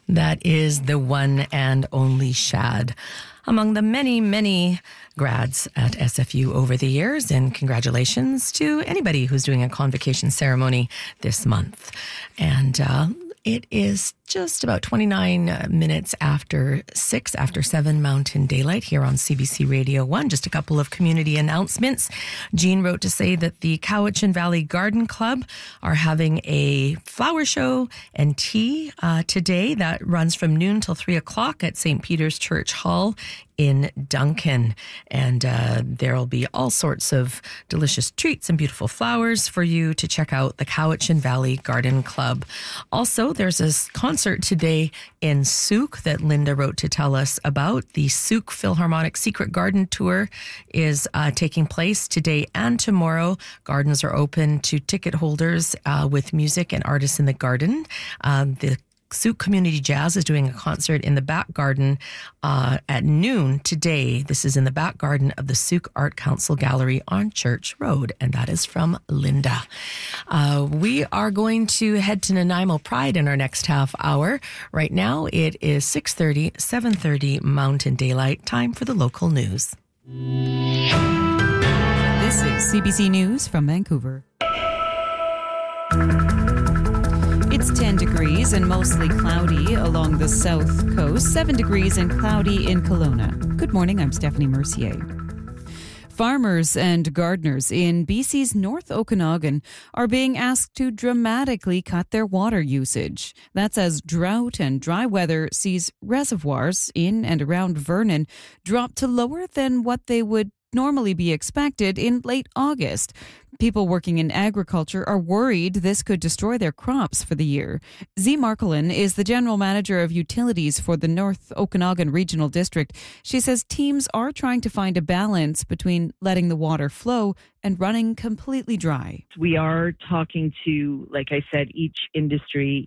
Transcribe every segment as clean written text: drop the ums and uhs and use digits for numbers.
That is the one and only Shad, among the many, many grads at SFU over the years. And congratulations to anybody who's doing a convocation ceremony this month. And it is just about 29 minutes after 7 Mountain Daylight here on CBC Radio 1. Just a couple of community announcements. Jean wrote to say that the Cowichan Valley Garden Club are having a flower show and tea today that runs from noon till 3 o'clock at St. Peter's Church Hall in Duncan. And there'll be all sorts of delicious treats and beautiful flowers for you to check out the Cowichan Valley Garden Club. Also, there's a concert today in Souk that Linda wrote to tell us about. The Souk Philharmonic Secret Garden Tour is taking place today and tomorrow. Gardens are open to ticket holders with music and artists in the garden. The Souk Community Jazz is doing a concert in the back garden at noon today. This is in the back garden of the Souk Art Council Gallery on Church Road, and that is from Linda. We are going to head to Nanaimo Pride in our next half hour. Right now, it is 6:30, 7:30 Mountain Daylight. Time for the local news. This is CBC News from Vancouver. It's 10 degrees and mostly cloudy along the south coast, 7 degrees and cloudy in Kelowna. Good morning, I'm Stephanie Mercier. Farmers and gardeners in BC's North Okanagan are being asked to dramatically cut their water usage. That's as drought and dry weather sees reservoirs in and around Vernon drop to lower than what they would normally be expected in late August. People working in agriculture are worried this could destroy their crops for the year. Zee Marcolin is the general manager of utilities for the North Okanagan Regional District. She says teams are trying to find a balance between letting the water flow and running completely dry. We are talking to, like I said, each industry,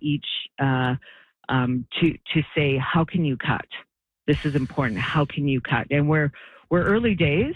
to say, how can you cut? This is important. How can you cut? And we're early days.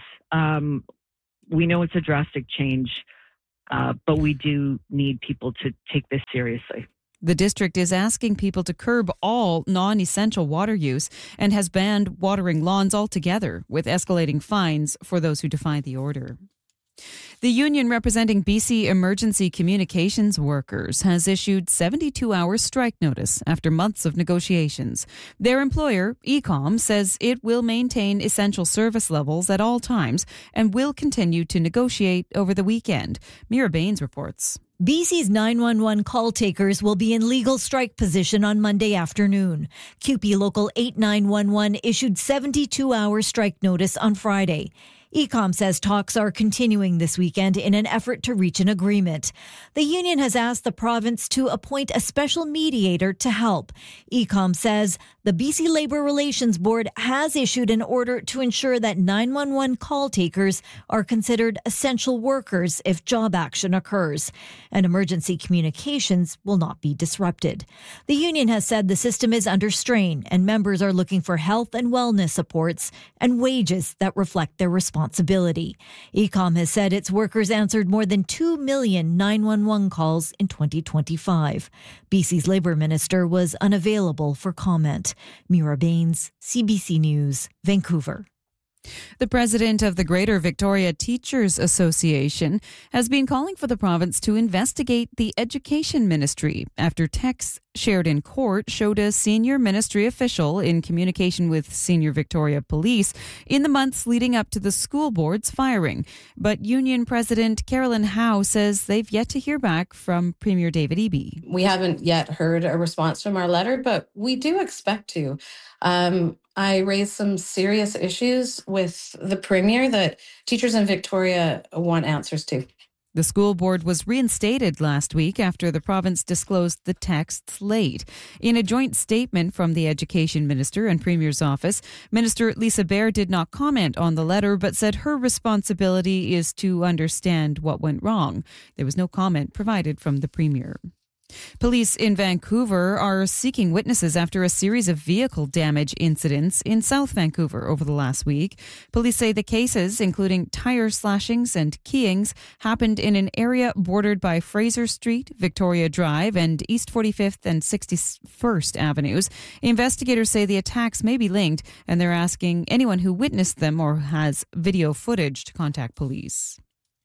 We know it's a drastic change, but we do need people to take this seriously. The district is asking people to curb all non-essential water use and has banned watering lawns altogether, with escalating fines for those who defy the order. The union representing BC emergency communications workers has issued 72-hour strike notice after months of negotiations. Their employer, Ecom, says it will maintain essential service levels at all times and will continue to negotiate over the weekend. Mira Baines reports. BC's 911 call takers will be in legal strike position on Monday afternoon. CUPE Local 8911 issued 72-hour strike notice on Friday. Ecom says talks are continuing this weekend in an effort to reach an agreement. The union has asked the province to appoint a special mediator to help. Ecom says the BC Labour Relations Board has issued an order to ensure that 911 call takers are considered essential workers if job action occurs, and emergency communications will not be disrupted. The union has said the system is under strain and members are looking for health and wellness supports and wages that reflect their responsibility. Ecom has said its workers answered more than 2 million 911 calls in 2025. BC's Labour Minister was unavailable for comment. Mira Baines, CBC News, Vancouver. The president of the Greater Victoria Teachers Association has been calling for the province to investigate the Education Ministry after texts shared in court showed a senior ministry official in communication with Senior Victoria Police in the months leading up to the school board's firing. But Union President Carolyn Howe says they've yet to hear back from Premier David Eby. We haven't yet heard a response from our letter, but we do expect to. I raised some serious issues with the Premier that teachers in Victoria want answers to. The school board was reinstated last week after the province disclosed the texts late. In a joint statement from the Education Minister and Premier's office, Minister Lisa Bair did not comment on the letter but said her responsibility is to understand what went wrong. There was no comment provided from the Premier. Police in Vancouver are seeking witnesses after a series of vehicle damage incidents in South Vancouver over the last week. Police say the cases, including tire slashings and keyings, happened in an area bordered by Fraser Street, Victoria Drive, and East 45th and 61st Avenues. Investigators say the attacks may be linked, and they're asking anyone who witnessed them or has video footage to contact police.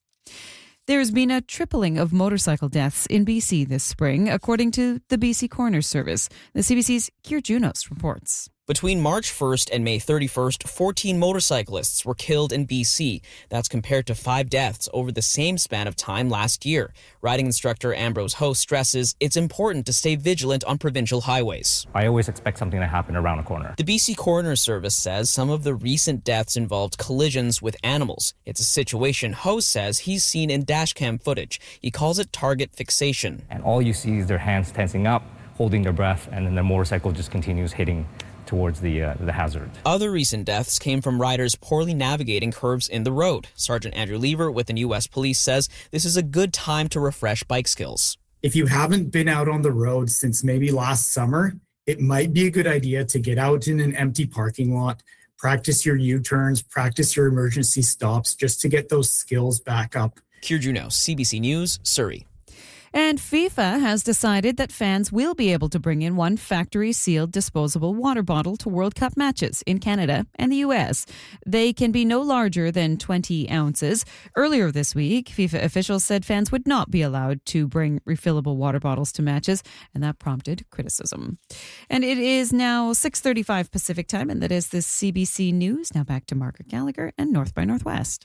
There's been a tripling of motorcycle deaths in BC this spring, according to the BC Coroner's Service. The CBC's Keir Junos reports. Between March 1st and May 31st, 14 motorcyclists were killed in BC. That's compared to 5 deaths over the same span of time last year. Riding instructor Ambrose Ho stresses it's important to stay vigilant on provincial highways. I always expect something to happen around a corner. The BC Coroner's Service says some of the recent deaths involved collisions with animals. It's a situation Ho says he's seen in dashcam footage. He calls it target fixation. And all you see is their hands tensing up, holding their breath, and then the motorcycle just continues hitting towards the hazard. Other recent deaths came from riders poorly navigating curves in the road. Sergeant Andrew Lever with the U.S. Police says this is a good time to refresh bike skills. If you haven't been out on the road since maybe last summer, it might be a good idea to get out in an empty parking lot, practice your U-turns, practice your emergency stops, just to get those skills back up. Keir Junos, CBC News, Surrey. And FIFA has decided that fans will be able to bring in one factory-sealed disposable water bottle to World Cup matches in Canada and the U.S. They can be no larger than 20 ounces. Earlier this week, FIFA officials said fans would not be allowed to bring refillable water bottles to matches, and that prompted criticism. And it is now 6:35 Pacific time, and that is the CBC News. Now back to Margaret Gallagher and North by Northwest.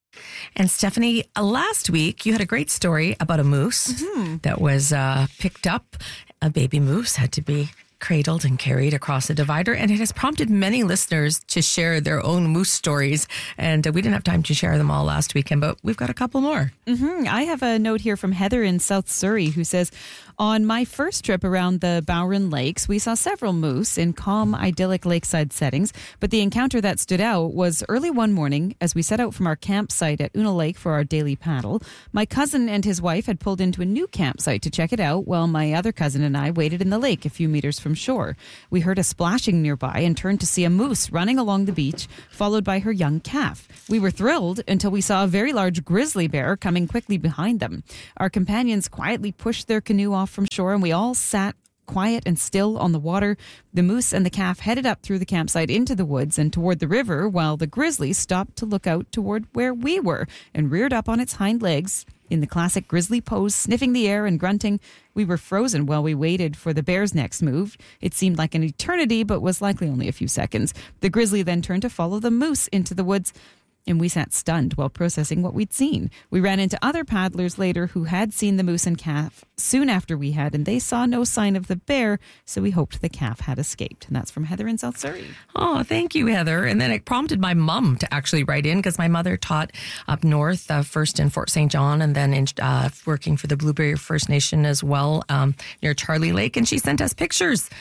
And Stephanie, last week you had a great story about a moose that was picked up. A baby moose had to be cradled and carried across a divider, and it has prompted many listeners to share their own moose stories. And we didn't have time to share them all last weekend, but we've got a couple more. I have a note here from Heather in South Surrey who says, on my first trip around the Bowron Lakes, we saw several moose in calm, idyllic lakeside settings, but the encounter that stood out was early one morning as we set out from our campsite at Una Lake for our daily paddle. My cousin and his wife had pulled into a new campsite to check it out, while my other cousin and I waited in the lake a few meters from shore. We heard a splashing nearby and turned to see a moose running along the beach, followed by her young calf. We were thrilled until we saw a very large grizzly bear coming quickly behind them. Our companions quietly pushed their canoe off from shore, and we all sat quiet and still on the water. The moose and the calf headed up through the campsite into the woods and toward the river, while the grizzly stopped to look out toward where we were and reared up on its hind legs in the classic grizzly pose, sniffing the air and grunting. We were frozen while we waited for the bear's next move. It seemed like an eternity, but was likely only a few seconds. The grizzly then turned to follow the moose into the woods, and we sat stunned while processing what we'd seen. We ran into other paddlers later who had seen the moose and calf soon after we had, and they saw no sign of the bear, so we hoped the calf had escaped. And that's from Heather in South Surrey. Oh, thank you, Heather. And then it prompted my mom to actually write in, because my mother taught up north, first in Fort St. John, and then working for the Blueberry First Nation as well, near Charlie Lake. And she sent us pictures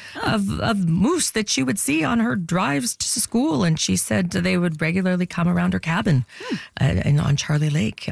of moose that she would see on her drives to school. And she said they would regularly come around her cabin on Charlie Lake.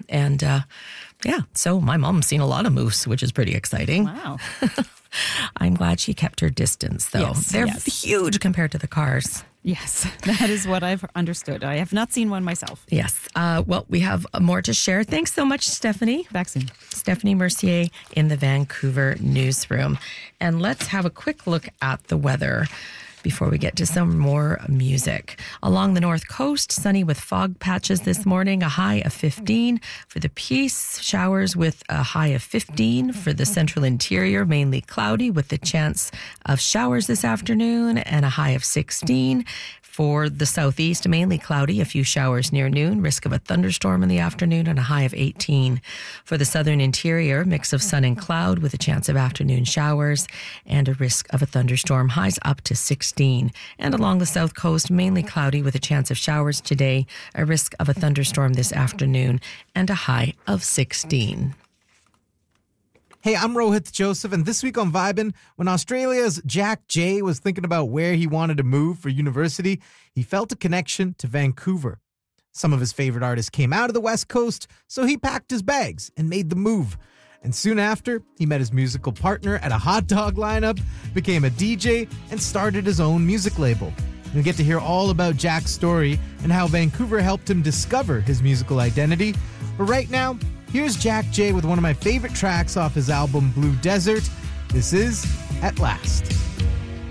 So my mom's seen a lot of moose, which is pretty exciting. Wow. I'm glad she kept her distance, though. Yes, They're yes. huge compared to the cars. Yes, that is what I've understood. I have not seen one myself. Yes. Well, we have more to share. Thanks so much, Stephanie. Back soon. Stephanie Mercier in the Vancouver newsroom. And let's have a quick look at the weather before we get to some more music. Along the north coast, sunny with fog patches this morning, a high of 15. For the Peace, showers with a high of 15. For the central interior, mainly cloudy with the chance of showers this afternoon and a high of 16. For the southeast, mainly cloudy, a few showers near noon, risk of a thunderstorm in the afternoon and a high of 18. For the southern interior, mix of sun and cloud with a chance of afternoon showers and a risk of a thunderstorm, highs up to 16. And along the south coast, mainly cloudy with a chance of showers today, a risk of a thunderstorm this afternoon and a high of 16. Hey, I'm Rohit Joseph, and this week on Vibin', when Australia's Jack Jay was thinking about where he wanted to move for university, he felt a connection to Vancouver. Some of his favorite artists came out of the West Coast, so he packed his bags and made the move. And soon after, he met his musical partner at a hot dog lineup, became a DJ, and started his own music label. You'll get to hear all about Jack's story and how Vancouver helped him discover his musical identity. But right now, here's Jack J with one of my favorite tracks off his album Blue Desert. This is At Last.